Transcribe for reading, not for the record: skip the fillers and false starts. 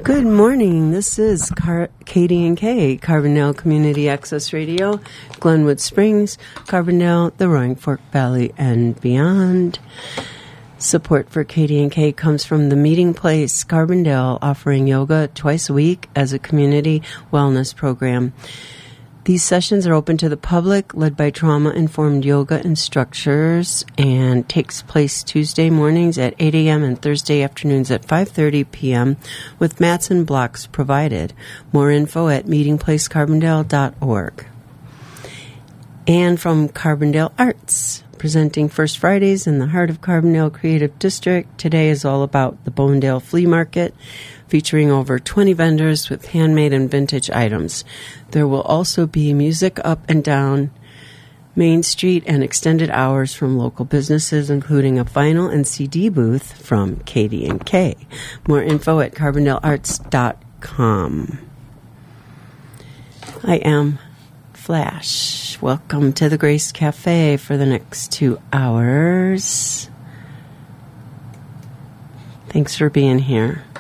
Good morning. This is KD&K, Carbondale Community Access Radio, Glenwood Springs, Carbondale, the Roaring Fork Valley, and beyond. Support for KD&K comes from the Meeting Place, Carbondale, offering yoga twice a week as a community wellness program. These sessions are open to the public, led by trauma-informed yoga instructors, and takes place Tuesday mornings at 8 a.m. and Thursday afternoons at 5:30 p.m. with mats and blocks provided. More info at meetingplacecarbondale.org. And from Carbondale Arts, presenting First Fridays in the heart of Carbondale Creative District. Today is all about the Bonedale Flea Market, featuring over 20 vendors with handmade and vintage items. There will also be music up and down Main Street and extended hours from local businesses, including a vinyl and CD booth from KD&K. More info at carbondalearts.com. I am Flash. Welcome to the Grace Cafe for the next 2 hours. Thanks for being here.